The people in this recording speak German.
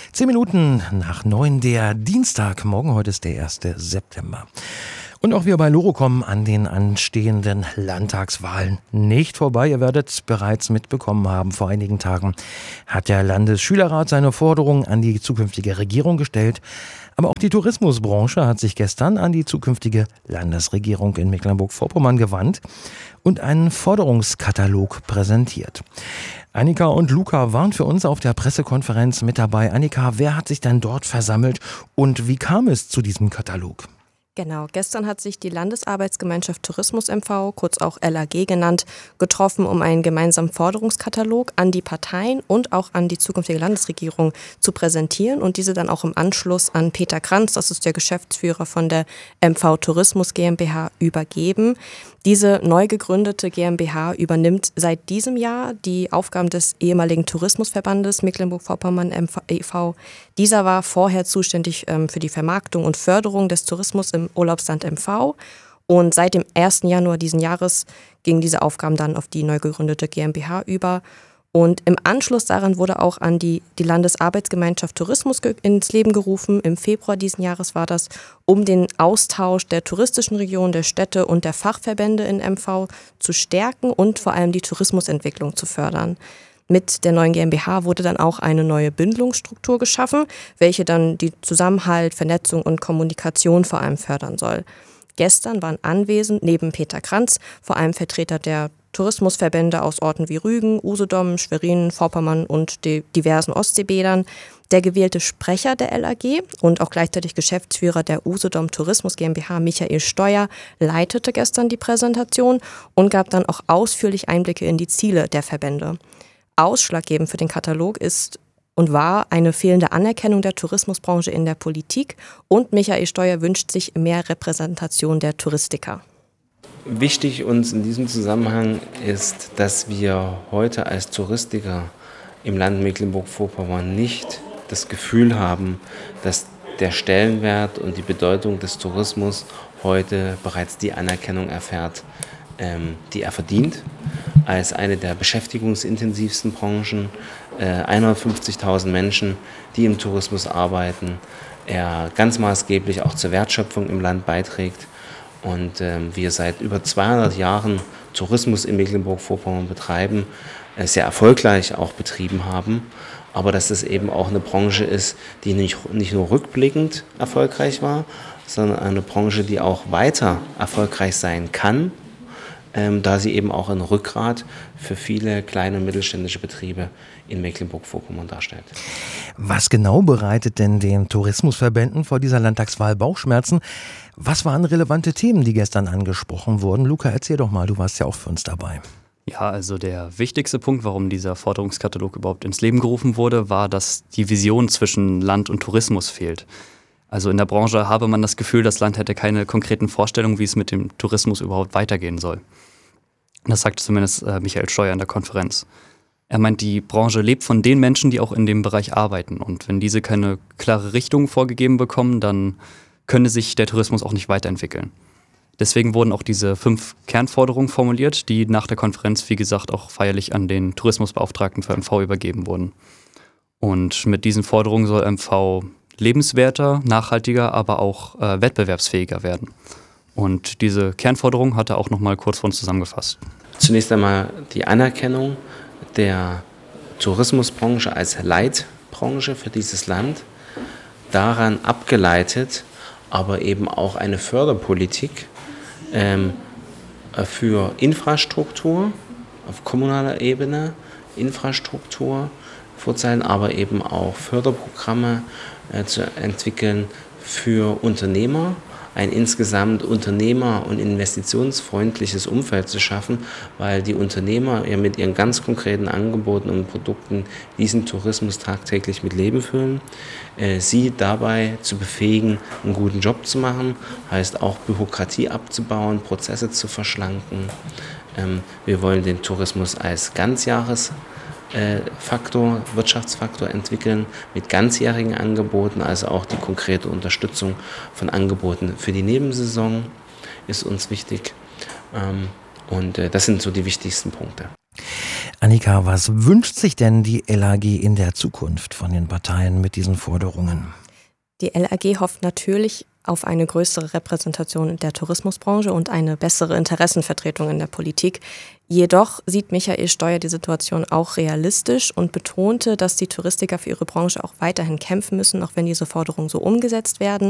10 Minuten nach 9, der Dienstagmorgen. Heute ist der 1. September. Und auch wir bei LoRo kommen an den anstehenden Landtagswahlen nicht vorbei. Ihr werdet bereits mitbekommen haben, vor einigen Tagen hat der Landesschülerrat seine Forderungen an die zukünftige Regierung gestellt. Aber auch die Tourismusbranche hat sich gestern an die zukünftige Landesregierung in Mecklenburg-Vorpommern gewandt und einen Forderungskatalog präsentiert. Annika und Luca waren für uns auf der Pressekonferenz mit dabei. Annika, wer hat sich denn dort versammelt und wie kam es zu diesem Katalog? Genau, gestern hat sich die Landesarbeitsgemeinschaft Tourismus MV, kurz auch LAG genannt, getroffen, um einen gemeinsamen Forderungskatalog an die Parteien und auch an die zukünftige Landesregierung zu präsentieren und diese dann auch im Anschluss an Peter Kranz, das ist der Geschäftsführer von der MV Tourismus GmbH, übergeben. Diese neu gegründete GmbH übernimmt seit diesem Jahr die Aufgaben des ehemaligen Tourismusverbandes Mecklenburg-Vorpommern e.V. Dieser war vorher zuständig für die Vermarktung und Förderung des Tourismus im Urlaubsland MV. Und seit dem 1. Januar diesen Jahres gingen diese Aufgaben dann auf die neu gegründete GmbH über. Und im Anschluss daran wurde auch an die Landesarbeitsgemeinschaft Tourismus ins Leben gerufen. Im Februar diesen Jahres war das, um den Austausch der touristischen Region, der Städte und der Fachverbände in MV zu stärken und vor allem die Tourismusentwicklung zu fördern. Mit der neuen GmbH wurde dann auch eine neue Bündelungsstruktur geschaffen, welche dann die Zusammenhalt, Vernetzung und Kommunikation vor allem fördern soll. Gestern waren anwesend, neben Peter Kranz, vor allem Vertreter der Tourismusverbände aus Orten wie Rügen, Usedom, Schwerin, Vorpommern und diversen Ostseebädern, der gewählte Sprecher der LAG und auch gleichzeitig Geschäftsführer der Usedom Tourismus GmbH, Michael Steuer, leitete gestern die Präsentation und gab dann auch ausführlich Einblicke in die Ziele der Verbände. Ausschlaggebend für den Katalog ist und war eine fehlende Anerkennung der Tourismusbranche in der Politik und Michael Steuer wünscht sich mehr Repräsentation der Touristiker. Wichtig uns in diesem Zusammenhang ist, dass wir heute als Touristiker im Land Mecklenburg-Vorpommern nicht das Gefühl haben, dass der Stellenwert und die Bedeutung des Tourismus heute bereits die Anerkennung erfährt, die er verdient. Als eine der beschäftigungsintensivsten Branchen, 150.000 Menschen, die im Tourismus arbeiten, er ganz maßgeblich auch zur Wertschöpfung im Land beiträgt. Und wir seit über 200 Jahren Tourismus in Mecklenburg-Vorpommern betreiben, sehr erfolgreich auch betrieben haben, aber dass es eben auch eine Branche ist, die nicht nur rückblickend erfolgreich war, sondern eine Branche, die auch weiter erfolgreich sein kann, da sie eben auch ein Rückgrat für viele kleine und mittelständische Betriebe in Mecklenburg-Vorpommern darstellt. Was genau bereitet denn den Tourismusverbänden vor dieser Landtagswahl Bauchschmerzen? Was waren relevante Themen, die gestern angesprochen wurden? Luca, erzähl doch mal, du warst ja auch für uns dabei. Ja, also der wichtigste Punkt, warum dieser Forderungskatalog überhaupt ins Leben gerufen wurde, war, dass die Vision zwischen Land und Tourismus fehlt. Also in der Branche habe man das Gefühl, das Land hätte keine konkreten Vorstellungen, wie es mit dem Tourismus überhaupt weitergehen soll. Das sagte zumindest Michael Steuer in der Konferenz. Er meint, die Branche lebt von den Menschen, die auch in dem Bereich arbeiten. Und wenn diese keine klare Richtung vorgegeben bekommen, dann könne sich der Tourismus auch nicht weiterentwickeln. Deswegen wurden auch diese 5 Kernforderungen formuliert, die nach der Konferenz, wie gesagt, auch feierlich an den Tourismusbeauftragten für MV übergeben wurden. Und mit diesen Forderungen soll MV lebenswerter, nachhaltiger, aber auch wettbewerbsfähiger werden. Und diese Kernforderung hat er auch noch mal kurz für uns zusammengefasst. Zunächst einmal die Anerkennung der Tourismusbranche als Leitbranche für dieses Land, daran abgeleitet, aber eben auch eine Förderpolitik für Infrastruktur auf kommunaler Ebene, Infrastruktur vorzeigen, aber eben auch Förderprogramme zu entwickeln für Unternehmer, ein insgesamt unternehmer- und investitionsfreundliches Umfeld zu schaffen, weil die Unternehmer ja mit ihren ganz konkreten Angeboten und Produkten diesen Tourismus tagtäglich mit Leben füllen. Sie dabei zu befähigen, einen guten Job zu machen, heißt auch Bürokratie abzubauen, Prozesse zu verschlanken. Wir wollen den Tourismus als Wirtschaftsfaktor entwickeln mit ganzjährigen Angeboten, also auch die konkrete Unterstützung von Angeboten für die Nebensaison ist uns wichtig. Und das sind so die wichtigsten Punkte. Annika, was wünscht sich denn die LAG in der Zukunft von den Parteien mit diesen Forderungen? Die LAG hofft natürlich auf eine größere Repräsentation in der Tourismusbranche und eine bessere Interessenvertretung in der Politik. Jedoch sieht Michael Steuer die Situation auch realistisch und betonte, dass die Touristiker für ihre Branche auch weiterhin kämpfen müssen, auch wenn diese Forderungen so umgesetzt werden.